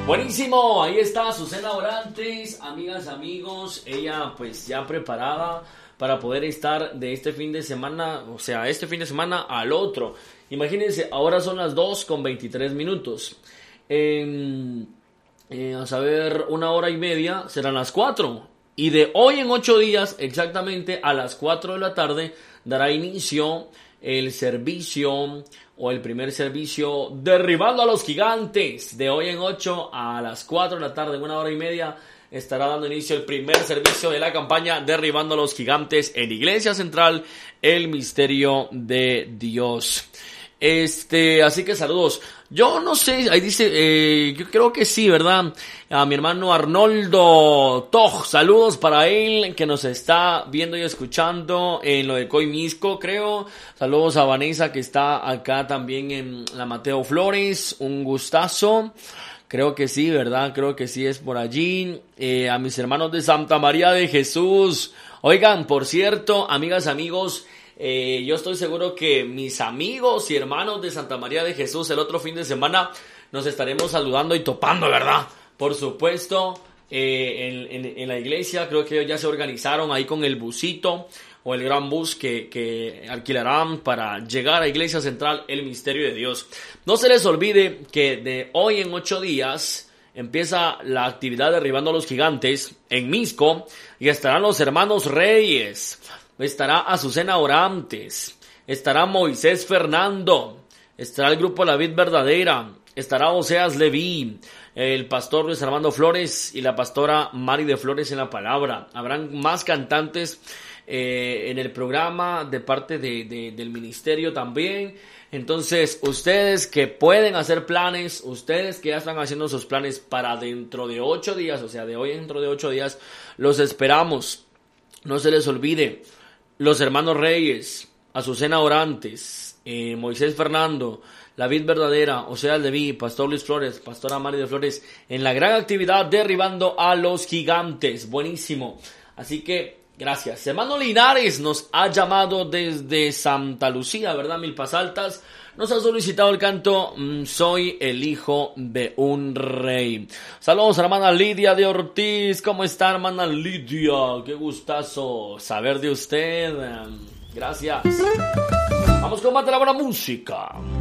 Buenísimo, ahí está Azucena Orantes, amigas, amigos, ella pues ya preparada para poder estar de este fin de semana, o sea, este fin de semana al otro. Imagínense, ahora son las 2:23. A saber, 1 hora y media serán las 4. Y de hoy en 8 días, exactamente a las 4 de la tarde, dará inicio el servicio o el primer servicio Derribando a los Gigantes. De hoy en 8 a las 4 de la tarde, en 1 hora y media, estará dando inicio el primer servicio de la campaña Derribando a los Gigantes en Iglesia Central, el Misterio de Dios. Así que saludos. Yo no sé, ahí dice, yo creo que sí, ¿verdad? A mi hermano Arnoldo Toj, saludos para él, que nos está viendo y escuchando en lo de Coimisco, creo. Saludos a Vanessa, que está acá también en la Mateo Flores, un gustazo. Creo que sí, ¿verdad? Creo que sí es por allí. A mis hermanos de Santa María de Jesús. Oigan, por cierto, amigas, amigos, yo estoy seguro que mis amigos y hermanos de Santa María de Jesús el otro fin de semana nos estaremos saludando y topando, ¿verdad? Por supuesto, en la iglesia creo que ellos ya se organizaron ahí con el busito o el gran bus que alquilarán para llegar a Iglesia Central, el Misterio de Dios. No se les olvide que de hoy en 8 días empieza la actividad Derribando a los Gigantes en Misco y estarán los hermanos Reyes. Estará Azucena Orantes, estará Moisés Fernando, estará el grupo La Vid Verdadera, estará Oseas Leví, el pastor Luis Armando Flores y la pastora Mari de Flores en la palabra. Habrán más cantantes en el programa de parte del ministerio también. Entonces, ustedes que pueden hacer planes, ustedes que ya están haciendo sus planes para dentro de 8 días, o sea, de hoy dentro de 8 días, los esperamos. No se les olvide. Los hermanos Reyes, Azucena Orantes, Moisés Fernando, La Vid Verdadera, Oseas Leví, Pastor Luis Flores, Pastora Mari de Flores, en la gran actividad Derribando a los Gigantes. Buenísimo. Así que, gracias. Hermano Linares nos ha llamado desde Santa Lucía, ¿verdad? Milpas Altas. Nos ha solicitado el canto Soy el hijo de un rey. Saludos a hermana Lidia de Ortiz. ¿Cómo está, hermana Lidia? Qué gustazo saber de usted. Gracias. Vamos con más de la buena música.